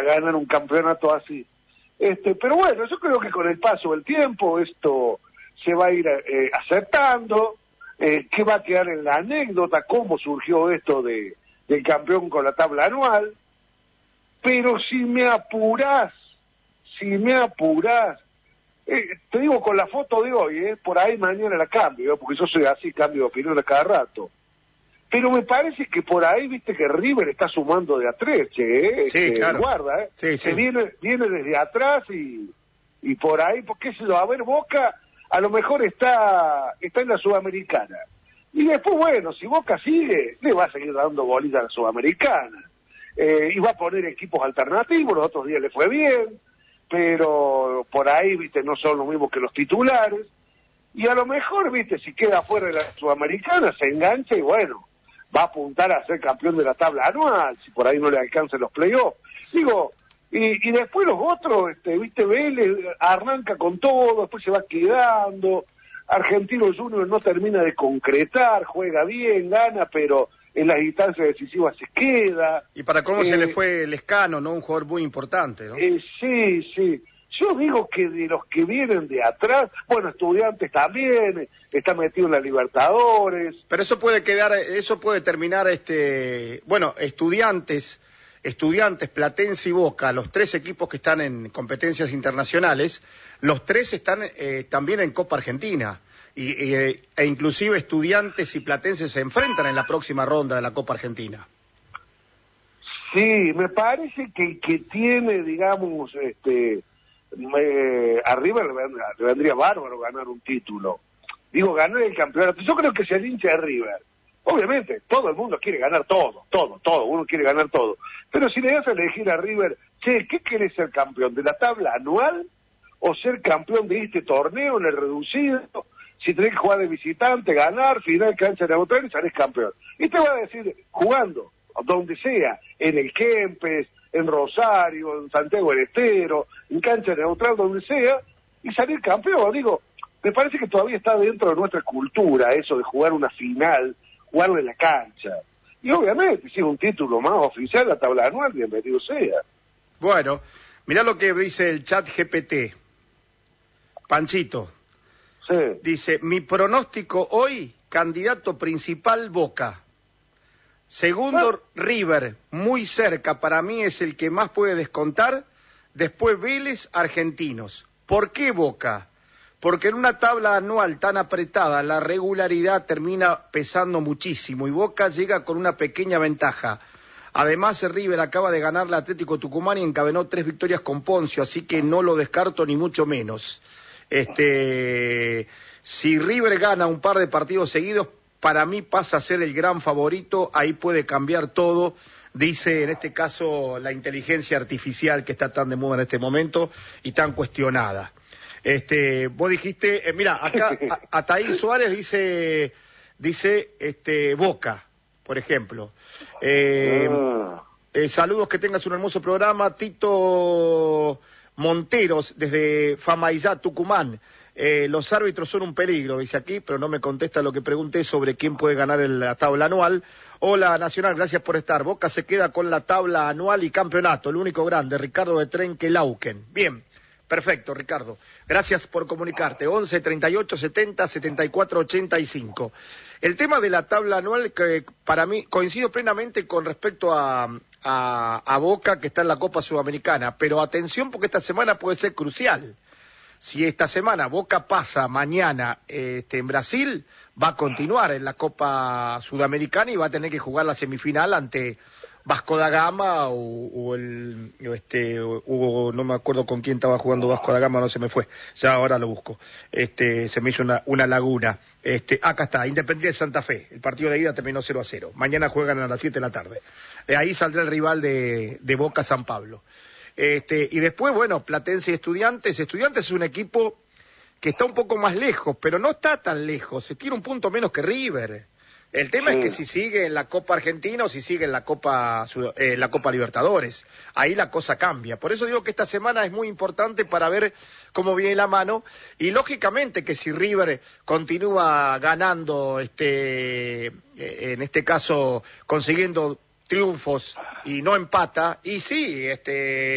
ganar un campeonato así. Pero bueno, yo creo que con el paso del tiempo esto se va a ir aceptando, que va a quedar en la anécdota cómo surgió esto del campeón con la tabla anual, pero si me apurás, te digo con la foto de hoy, por ahí mañana la cambio, porque yo soy así, cambio de opinión a cada rato. Pero me parece que por ahí, viste que River está sumando de a tres, Sí, claro. Guarda, Sí. que viene desde atrás y por ahí, porque a ver, Boca a lo mejor está en la Sudamericana. Y después, bueno, si Boca sigue, le va a seguir dando bolita a la Sudamericana. Y va a poner equipos alternativos, los otros días le fue bien, pero por ahí, viste, no son los mismos que los titulares. Y a lo mejor, viste, si queda fuera de la Sudamericana, se engancha y bueno, va a apuntar a ser campeón de la tabla anual, si por ahí no le alcanzan los playoffs. Digo, y después los otros, viste, Vélez arranca con todo, después se va quedando, Argentino Junior no termina de concretar, juega bien, gana, pero en las instancias decisivas se queda. Y para cómo se le fue Lescano, ¿no? Un jugador muy importante, ¿no? Sí. Yo digo que de los que vienen de atrás, bueno, Estudiantes también, está metido en la Libertadores. Pero eso puede terminar, bueno, Estudiantes, Platense y Boca, los tres equipos que están en competencias internacionales, los tres están también en Copa Argentina. E inclusive Estudiantes y Platense se enfrentan en la próxima ronda de la Copa Argentina. Sí, me parece que tiene, digamos, arriba le vendría bárbaro ganar un título. Digo, ganar el campeonato. Yo creo que si el hincha de River, obviamente, todo el mundo quiere ganar todo, uno quiere ganar todo. Pero si le das a elegir a River, che, ¿qué querés ser campeón? ¿De la tabla anual? ¿O ser campeón de este torneo en el reducido? Si tenés que jugar de visitante, ganar, final, cancha neutral y salés campeón. Y te va a decir, jugando, donde sea, en el Kempes, en Rosario, en Santiago del Estero, en cancha neutral, donde sea, y salir campeón. Digo, me parece que todavía está dentro de nuestra cultura eso de jugar una final, jugarlo en la cancha. Y obviamente, si es un título más oficial, la tabla anual, bienvenido sea. Bueno, mirá lo que dice el chat GPT. Panchito. Sí. Dice, mi pronóstico hoy, candidato principal Boca. Segundo, River, muy cerca, para mí es el que más puede descontar. Después Vélez, Argentinos. ¿Por qué Boca? Porque en una tabla anual tan apretada, la regularidad termina pesando muchísimo y Boca llega con una pequeña ventaja. Además, River acaba de ganar al Atlético Tucumán y encadenó 3 victorias con Poncio, así que no lo descarto ni mucho menos. Si River gana un par de partidos seguidos, para mí pasa a ser el gran favorito, ahí puede cambiar todo, dice en este caso la inteligencia artificial que está tan de moda en este momento y tan cuestionada. Vos dijiste, mira, acá Ataír Suárez dice Boca, por ejemplo. Saludos, que tengas un hermoso programa. Tito Monteros, desde Famaillá, Tucumán. Los árbitros son un peligro, dice aquí, pero no me contesta lo que pregunté sobre quién puede ganar la tabla anual. Hola, Nacional, gracias por estar. Boca se queda con la tabla anual y campeonato, el único grande, Ricardo de Trenque-Lauquen. Bien, perfecto, Ricardo. Gracias por comunicarte. 11 38 70 74 85. El tema de la tabla anual, que para mí coincido plenamente con respecto a Boca, que está en la Copa Sudamericana, pero atención porque esta semana puede ser crucial. Si esta semana Boca pasa mañana en Brasil, va a continuar en la Copa Sudamericana y va a tener que jugar la semifinal ante Vasco da Gama o no me acuerdo con quién estaba jugando Vasco da Gama, no se me fue, ya ahora lo busco. Se me hizo una laguna. Acá está, Independiente de Santa Fe. El partido de ida terminó 0-0. Mañana juegan a las 7 de la tarde. Ahí saldrá el rival de Boca, San Pablo. Y después, bueno, Platense y Estudiantes. Estudiantes es un equipo que está un poco más lejos, pero no está tan lejos. Se tiene un punto menos que River. El tema es que si sigue en la Copa Argentina o si sigue en la Copa Libertadores. Ahí la cosa cambia. Por eso digo que esta semana es muy importante para ver cómo viene la mano. Y lógicamente que si River continúa ganando, en este caso consiguiendo triunfos y no empata, y sí,